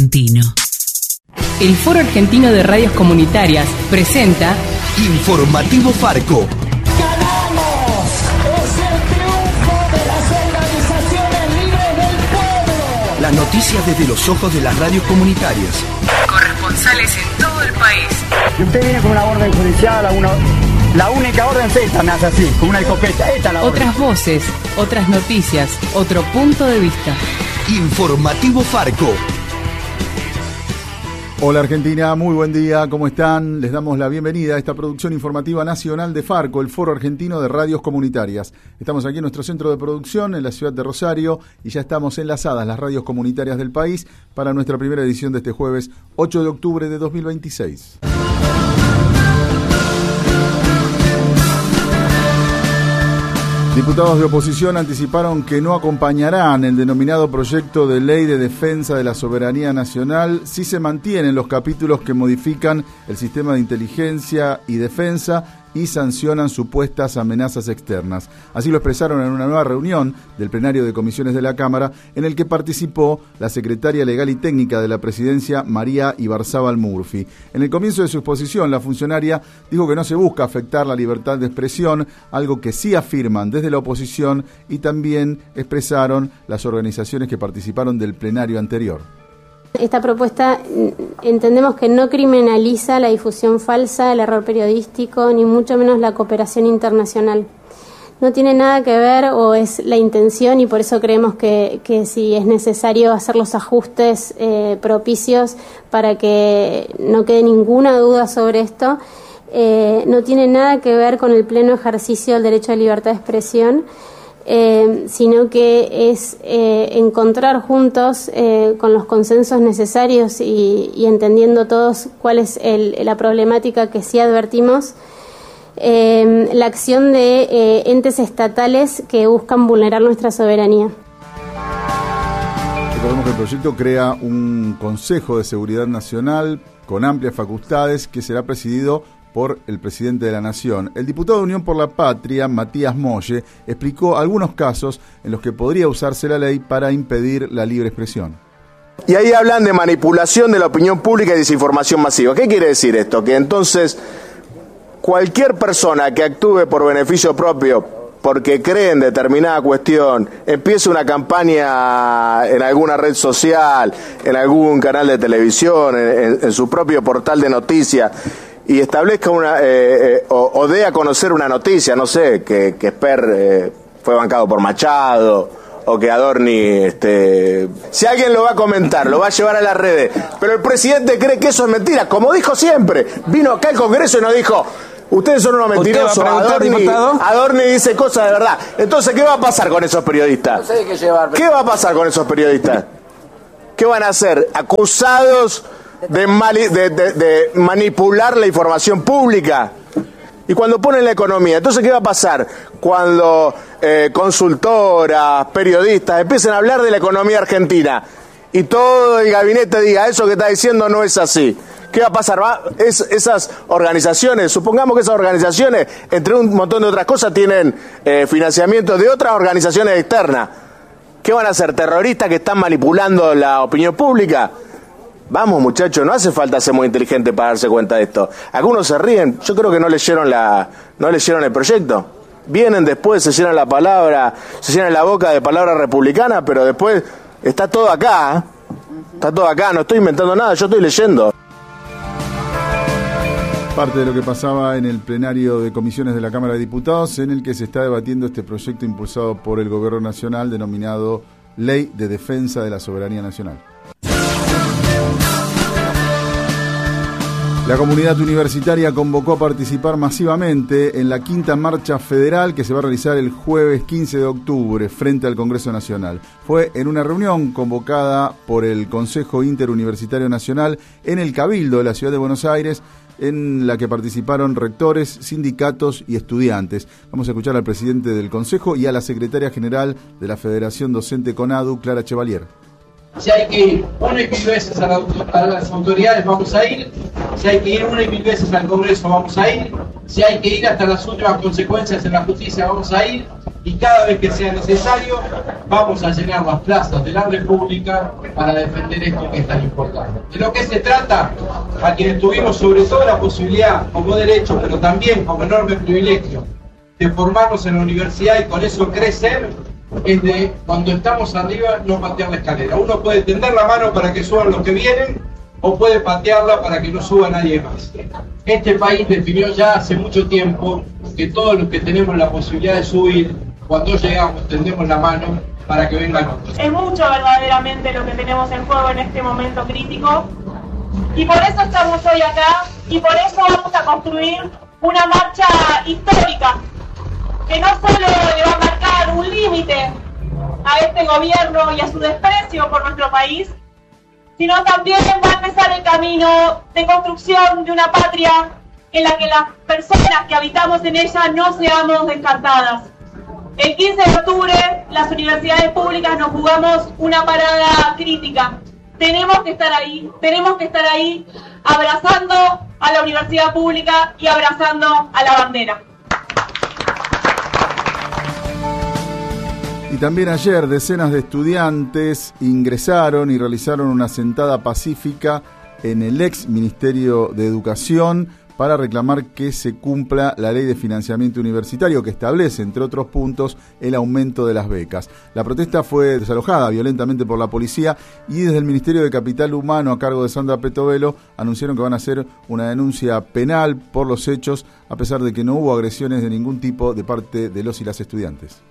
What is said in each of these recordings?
Argentino. El Foro Argentino de Radios Comunitarias presenta Informativo Farco. ¡Ganamos! ¡Es el triunfo de las organizaciones libres del pueblo! Las noticias desde los ojos de las radios comunitarias. Corresponsales en todo el país. Si usted viene con una orden judicial, la única orden es esta, me hace así, con una escopeta. Esta es la orden. Otras voces, otras noticias, otro punto de vista. Informativo Farco. Hola Argentina, muy buen día, ¿cómo están? Les damos la bienvenida a esta producción informativa nacional de Farco, el Foro Argentino de Radios Comunitarias. Estamos aquí en nuestro centro de producción en la ciudad de Rosario y ya estamos enlazadas las radios comunitarias del país para nuestra primera edición de este jueves 8 de octubre de 2026. Diputados de oposición anticiparon que no acompañarán el denominado proyecto de ley de defensa de la soberanía nacional si se mantienen los capítulos que modifican el sistema de inteligencia y defensa y sancionan supuestas amenazas externas. Así lo expresaron en una nueva reunión del plenario de comisiones de la Cámara, en el que participó la secretaria legal y técnica de la presidencia, María Ibarzábal Murphy. En el comienzo de su exposición, la funcionaria dijo que no se busca afectar la libertad de expresión, algo que sí afirman desde la oposición, y también expresaron las organizaciones que participaron del plenario anterior. Esta propuesta entendemos que no criminaliza la difusión falsa, el error periodístico, ni mucho menos la cooperación internacional. No tiene nada que ver, o es la intención, y por eso creemos que si es necesario hacer los ajustes propicios para que no quede ninguna duda sobre esto, no tiene nada que ver con el pleno ejercicio del derecho a libertad de expresión, sino que es encontrar juntos con los consensos necesarios y entendiendo todos cuál es la problemática que sí advertimos, la acción de entes estatales que buscan vulnerar nuestra soberanía. Recordemos que el proyecto crea un Consejo de Seguridad Nacional con amplias facultades que será presidido por el presidente de la Nación. El diputado de Unión por la Patria, Matías Molle, explicó algunos casos en los que podría usarse la ley para impedir la libre expresión. Y ahí hablan de manipulación de la opinión pública y desinformación masiva. ¿Qué quiere decir esto? Que entonces cualquier persona que actúe por beneficio propio, porque cree en determinada cuestión, empiece una campaña en alguna red social, en algún canal de televisión, en su propio portal de noticias, y establezca o dé a conocer una noticia, no sé, que Esper fue bancado por Machado, o que Adorni, si alguien lo va a comentar, lo va a llevar a las redes, pero el presidente cree que eso es mentira, como dijo siempre, vino acá al Congreso y nos dijo: ustedes son unos mentirosos, Adorni dice cosas de verdad. Entonces, ¿qué va a pasar con esos periodistas? No sé de qué llevar. ¿Qué va a pasar con esos periodistas? ¿Qué van a hacer? Acusados de manipular la información pública. Y cuando ponen la economía, entonces ¿qué va a pasar? Cuando consultoras, periodistas empiecen a hablar de la economía argentina y todo el gabinete diga: eso que está diciendo no es así. ¿Qué va a pasar? Esas organizaciones, supongamos que esas organizaciones, entre un montón de otras cosas, tienen financiamiento de otras organizaciones externas. ¿Qué van a hacer? ¿Terroristas que están manipulando la opinión pública? Vamos, muchachos, no hace falta ser muy inteligente para darse cuenta de esto. Algunos se ríen, yo creo que no leyeron el proyecto. Vienen después, se llenan la boca de palabra republicana, pero después está todo acá, no estoy inventando nada, yo estoy leyendo. Parte de lo que pasaba en el plenario de comisiones de la Cámara de Diputados, en el que se está debatiendo este proyecto impulsado por el Gobierno Nacional denominado Ley de Defensa de la Soberanía Nacional. La comunidad universitaria convocó a participar masivamente en la quinta marcha federal que se va a realizar el jueves 15 de octubre frente al Congreso Nacional. Fue en una reunión convocada por el Consejo Interuniversitario Nacional en el Cabildo de la Ciudad de Buenos Aires, en la que participaron rectores, sindicatos y estudiantes. Vamos a escuchar al presidente del Consejo y a la secretaria general de la Federación Docente CONADU, Clara Chevalier. Si hay que ir 1 y 1000 veces a las autoridades, vamos a ir. Si hay que ir 1 y 1000 veces al Congreso, vamos a ir. Si hay que ir hasta las últimas consecuencias en la justicia, vamos a ir. Y cada vez que sea necesario, vamos a llenar las plazas de la República para defender esto que es tan importante. De lo que se trata, a quienes tuvimos sobre todo la posibilidad como derecho, pero también como enorme privilegio, de formarnos en la universidad y con eso crecer, es de cuando estamos arriba no patear la escalera. Uno puede tender la mano para que suban los que vienen o puede patearla para que no suba nadie más. Este país definió ya hace mucho tiempo que todos los que tenemos la posibilidad de subir, cuando llegamos tendemos la mano para que vengan otros. Es mucho verdaderamente lo que tenemos en juego en este momento crítico y por eso estamos hoy acá y por eso vamos a construir una marcha histórica que no solo le va a marcar un límite a este gobierno y a su desprecio por nuestro país, sino también va a empezar el camino de construcción de una patria en la que las personas que habitamos en ella no seamos descartadas. El 15 de octubre, las universidades públicas nos jugamos una parada crítica. Tenemos que estar ahí abrazando a la universidad pública y abrazando a la bandera. Y también ayer decenas de estudiantes ingresaron y realizaron una sentada pacífica en el ex Ministerio de Educación para reclamar que se cumpla la ley de financiamiento universitario que establece, entre otros puntos, el aumento de las becas. La protesta fue desalojada violentamente por la policía y desde el Ministerio de Capital Humano, a cargo de Sandra Petovelo, anunciaron que van a hacer una denuncia penal por los hechos, a pesar de que no hubo agresiones de ningún tipo de parte de los y las estudiantes.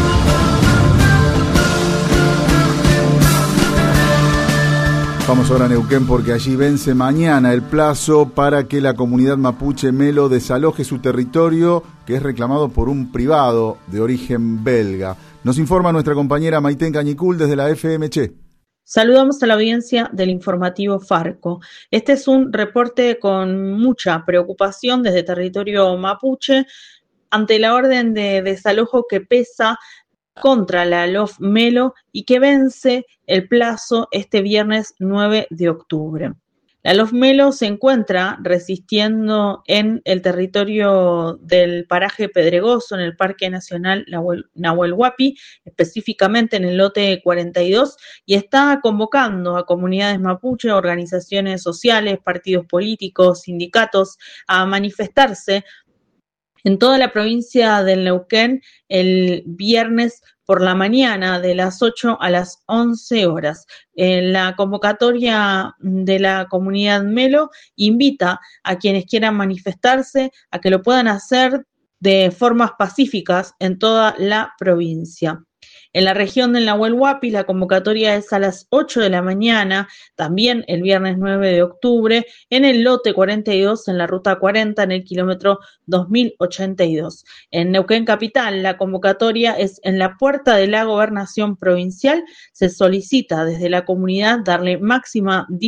Vamos ahora a Neuquén porque allí vence mañana el plazo para que la comunidad mapuche Melo desaloje su territorio, que es reclamado por un privado de origen belga. Nos informa nuestra compañera Maiten Cañicul desde la FMC. Saludamos a la audiencia del informativo Farco. Este es un reporte con mucha preocupación desde territorio mapuche ante la orden de desalojo que pesa contra la LOF Melo y que vence el plazo este viernes 9 de octubre. La LOF Melo se encuentra resistiendo en el territorio del paraje Pedregoso, en el Parque Nacional Nahuel Huapi, específicamente en el lote 42, y está convocando a comunidades mapuche, organizaciones sociales, partidos políticos, sindicatos, a manifestarse en toda la provincia del Neuquén el viernes por la mañana de las 8 a las 11 horas. La convocatoria de la comunidad Melo invita a quienes quieran manifestarse a que lo puedan hacer de formas pacíficas en toda la provincia. En la región del Nahuel Huapi la convocatoria es a las 8 de la mañana, también el viernes 9 de octubre, en el lote 42, en la ruta 40, en el kilómetro 2082. En Neuquén Capital la convocatoria es en la puerta de la Gobernación Provincial. Se solicita desde la comunidad darle máxima